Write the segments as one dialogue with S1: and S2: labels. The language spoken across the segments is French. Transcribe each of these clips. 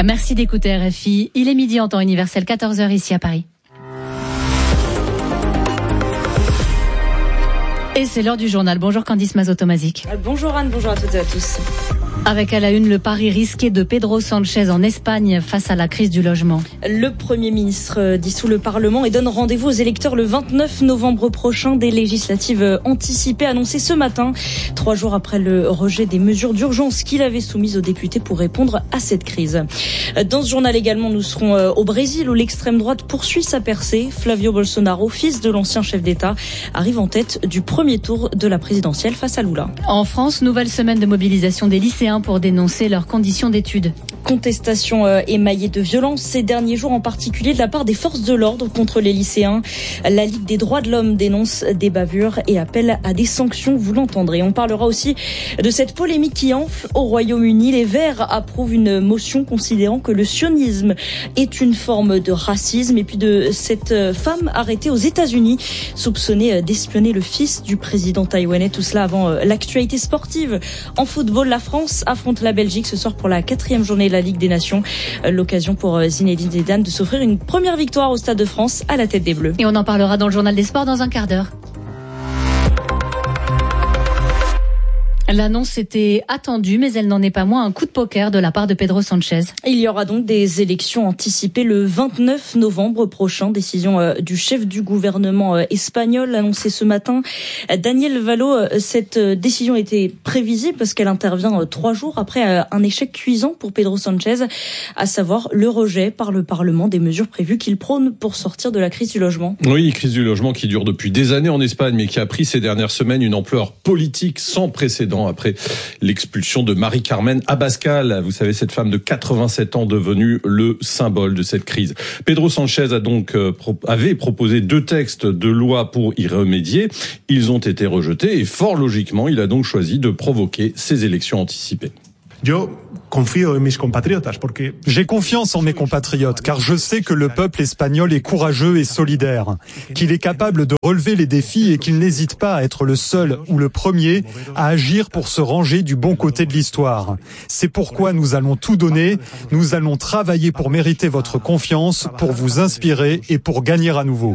S1: Merci d'écouter RFI. Il est midi en temps universel, 14h ici à Paris. Et c'est l'heure du journal. Bonjour Candice Mazotomazic.
S2: Bonjour Anne, bonjour à toutes et à tous.
S1: Avec à la une le pari risqué de Pedro Sánchez en Espagne face à la crise du logement.
S2: Le Premier ministre dissout le Parlement et donne rendez-vous aux électeurs le 29 novembre prochain. Des législatives anticipées annoncées ce matin, 3 jours après le rejet des mesures d'urgence qu'il avait soumises aux députés pour répondre à cette crise. Dans ce journal également, nous serons au Brésil où l'extrême droite poursuit sa percée. Flavio Bolsonaro, fils de l'ancien chef d'État, arrive en tête du premier tour de la présidentielle face à Lula.
S1: En France, nouvelle semaine de mobilisation des lycéens pour dénoncer leurs conditions d'études.
S2: Contestation émaillée de violence ces derniers jours, en particulier de la part des forces de l'ordre contre les lycéens. La Ligue des droits de l'homme dénonce des bavures et appelle à des sanctions, vous l'entendrez. On parlera aussi de cette polémique qui enfle au Royaume-Uni. Les Verts approuvent une motion considérant que le sionisme est une forme de racisme. Et puis de cette femme arrêtée aux États-Unis, soupçonnée d'espionner le fils du président taïwanais. Tout cela avant l'actualité sportive. En football, la France affronte la Belgique ce soir pour la 4e journée de la Ligue des Nations. L'occasion pour Zinedine Zidane de s'offrir une première victoire au Stade de France à la tête des Bleus.
S1: Et on en parlera dans le journal des sports dans un quart d'heure. L'annonce était attendue, mais elle n'en est pas moins un coup de poker de la part de Pedro Sánchez.
S2: Il y aura donc des élections anticipées le 29 novembre prochain. Décision du chef du gouvernement espagnol annoncée ce matin. Daniel Valo, cette décision était prévisible parce qu'elle intervient 3 jours après un échec cuisant pour Pedro Sánchez, à savoir le rejet par le Parlement des mesures prévues qu'il prône pour sortir de la crise du logement.
S3: Oui, crise du logement qui dure depuis des années en Espagne, mais qui a pris ces dernières semaines une ampleur politique sans précédent après l'expulsion de Mari-Carmen Abascal. Vous savez, cette femme de 87 ans devenue le symbole de cette crise. Pedro Sánchez avait proposé 2 textes de loi pour y remédier. Ils ont été rejetés et fort logiquement, il a donc choisi de provoquer ces élections anticipées.
S4: J'ai confiance en mes compatriotes car je sais que le peuple espagnol est courageux et solidaire, qu'il est capable de relever les défis et qu'il n'hésite pas à être le seul ou le premier à agir pour se ranger du bon côté de l'histoire. C'est pourquoi nous allons tout donner, nous allons travailler pour mériter votre confiance, pour vous inspirer et pour gagner à nouveau.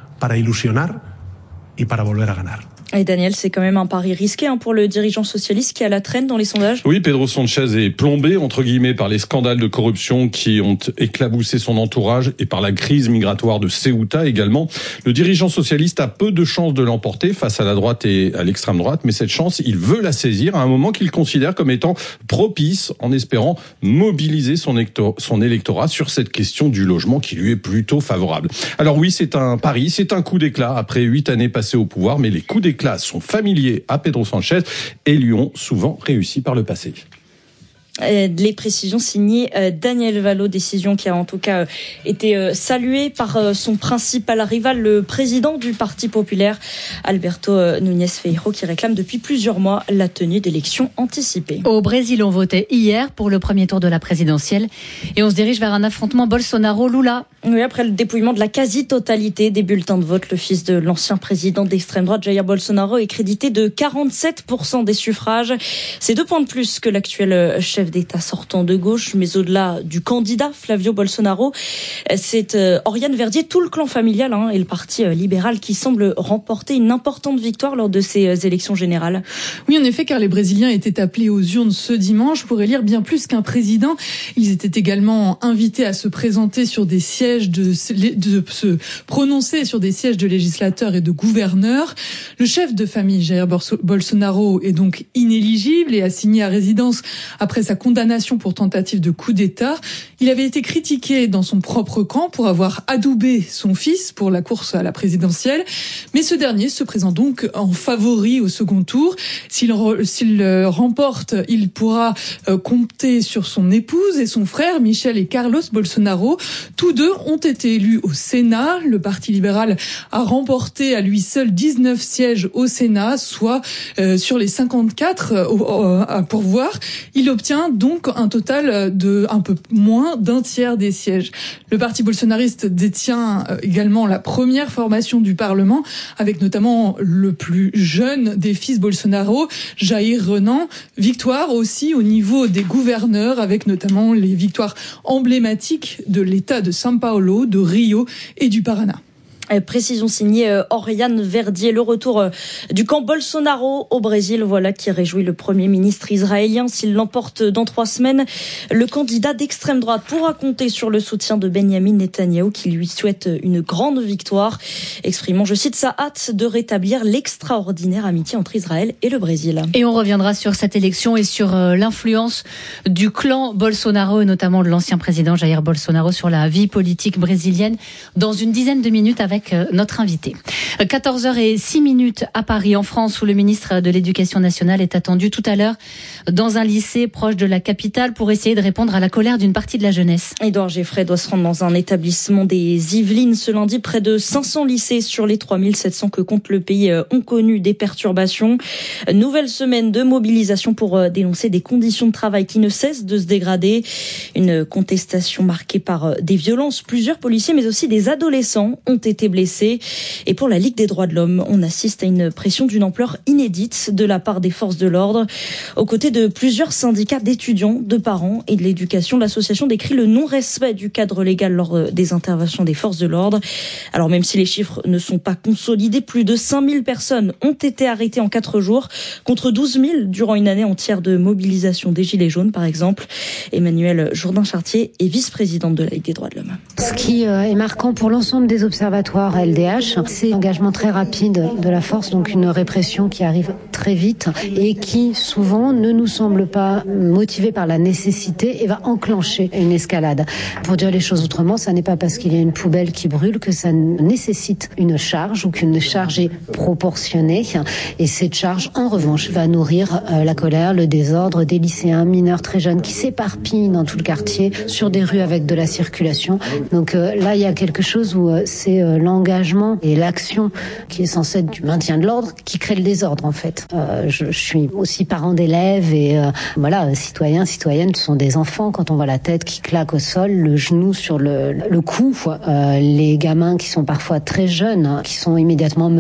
S2: Et Daniel, c'est quand même un pari risqué pour le dirigeant socialiste qui a la traîne dans les sondages.
S3: Oui, Pedro Sánchez est plombé, entre guillemets, par les scandales de corruption qui ont éclaboussé son entourage et par la crise migratoire de Ceuta également. Le dirigeant socialiste a peu de chances de l'emporter face à la droite et à l'extrême droite, mais cette chance, il veut la saisir à un moment qu'il considère comme étant propice, en espérant mobiliser son électorat sur cette question du logement qui lui est plutôt favorable. Alors oui, c'est un pari, c'est un coup d'éclat après 8 années passées au pouvoir, mais les coups d'éclat sont familiers à Pedro Sánchez et lui ont souvent réussi par le passé.
S2: Les précisions signées Daniel Valo, décision qui a en tout cas été saluée par son principal rival, le président du Parti populaire, Alberto Núñez Feijóo, qui réclame depuis plusieurs mois la tenue d'élections anticipées.
S1: Au Brésil, on votait hier pour le premier tour de la présidentielle et on se dirige vers un affrontement Bolsonaro-Lula.
S2: Oui, après le dépouillement de la quasi-totalité des bulletins de vote, le fils de l'ancien président d'extrême droite, Jair Bolsonaro, est crédité de 47% des suffrages. C'est 2 points de plus que l'actuel chef d'État sortant de gauche, mais au-delà du candidat Flavio Bolsonaro, c'est Oriane Verdier, tout le clan familial et le parti libéral qui semble remporter une importante victoire lors de ces élections générales.
S5: Oui, en effet, car les Brésiliens étaient appelés aux urnes ce dimanche pour élire bien plus qu'un président. Ils étaient également invités à se présenter sur des sièges, de se prononcer sur des sièges de législateurs et de gouverneurs. Le chef de famille, Jair Bolsonaro, est donc inéligible et assigné à résidence après sa condamnation pour tentative de coup d'État. Il avait été critiqué dans son propre camp pour avoir adoubé son fils pour la course à la présidentielle. Mais ce dernier se présente donc en favori au second tour. S'il remporte, il pourra compter sur son épouse et son frère, Michel et Carlos Bolsonaro. Tous deux ont été élus au Sénat. Le Parti libéral a remporté à lui seul 19 sièges au Sénat, soit sur les 54 à pourvoir. Il obtient détient donc un total de un peu moins d'un tiers des sièges. Le parti bolsonariste détient également la première formation du Parlement, avec notamment le plus jeune des fils Bolsonaro, Jair Renan. Victoire aussi au niveau des gouverneurs, avec notamment les victoires emblématiques de l'État de São Paulo, de Rio et du Paraná.
S2: Précision signée Oriane Verdier. Le retour du camp Bolsonaro au Brésil, voilà qui réjouit le Premier ministre israélien. S'il l'emporte dans 3 semaines, le candidat d'extrême droite pourra compter sur le soutien de Benjamin Netanyahou, qui lui souhaite une grande victoire, exprimant, je cite, sa hâte de rétablir l'extraordinaire amitié entre Israël et le Brésil.
S1: Et on reviendra sur cette élection et sur l'influence du clan Bolsonaro, et notamment de l'ancien président Jair Bolsonaro, sur la vie politique brésilienne dans une dizaine de minutes avec notre invité. 14h06 à Paris, en France, où le ministre de l'Éducation nationale est attendu tout à l'heure dans un lycée proche de la capitale pour essayer de répondre à la colère d'une partie de la jeunesse.
S2: Édouard Geffray doit se rendre dans un établissement des Yvelines ce lundi. Près de 500 lycées sur les 3700 que compte le pays ont connu des perturbations. Nouvelle semaine de mobilisation pour dénoncer des conditions de travail qui ne cessent de se dégrader. Une contestation marquée par des violences. Plusieurs policiers mais aussi des adolescents ont été blessés. Et pour la Ligue des droits de l'homme, on assiste à une pression d'une ampleur inédite de la part des forces de l'ordre. Aux côtés de plusieurs syndicats d'étudiants, de parents et de l'éducation, l'association décrit le non-respect du cadre légal lors des interventions des forces de l'ordre. Alors même si les chiffres ne sont pas consolidés, plus de 5000 personnes ont été arrêtées en 4 jours, contre 12 000 durant une année entière de mobilisation des Gilets jaunes, par exemple. Emmanuelle Jourdain-Chartier est vice-présidente de la Ligue des droits de l'homme.
S6: Ce qui est marquant pour l'ensemble des observatoires LDH, c'est l'engagement très rapide de la force, donc une répression qui arrive très vite et qui souvent ne nous semble pas motivée par la nécessité et va enclencher une escalade. Pour dire les choses autrement, ça n'est pas parce qu'il y a une poubelle qui brûle que ça nécessite une charge ou qu'une charge est proportionnée. Et cette charge, en revanche, va nourrir la colère, le désordre des lycéens mineurs très jeunes qui s'éparpillent dans tout le quartier, sur des rues avec de la circulation. Donc là, il y a quelque chose où c'est l'engagement et l'action qui est censée être du maintien de l'ordre qui crée le désordre, en fait. Je suis aussi parent d'élèves et voilà, citoyens, citoyennes, ce sont des enfants. Quand on voit la tête qui claque au sol, le genou sur le cou, les gamins qui sont parfois très jeunes, qui sont immédiatement